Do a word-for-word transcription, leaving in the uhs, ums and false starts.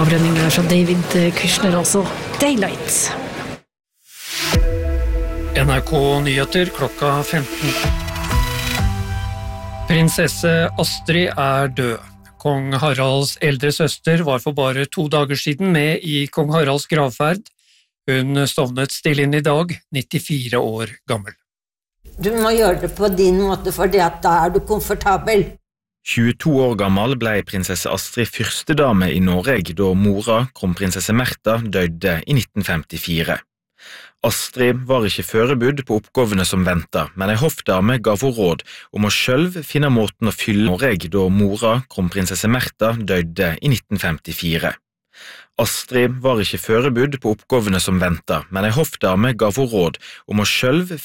avrenning der, så David Kushner, altså Daylight. N R K Nyheter klokka femten. Prinsesse Astrid er død. Kong Haralds eldre søster var for bare to dager siden med i Kong Haralds gravferd. Hun stovnet stille inn i dag, nittifire år gammel. Du må gjøre det på din måte, for da er du komfortabel. tjueto år gammel ble prinsesse Astrid førstedame i Norge da mora, kronprinsesse Märtha, døde i nitten femtifire. Astrid var ikke forberedt på oppgavene som ventet, men en hoffdame gav henne råd om å selv finne måten å fylle Norge da mora, kronprinsesse Märtha, døde i nitten femtifire. Astrid var ikke forberedt på oppgavene som ventet, men en hoffdame gav henne råd om å selv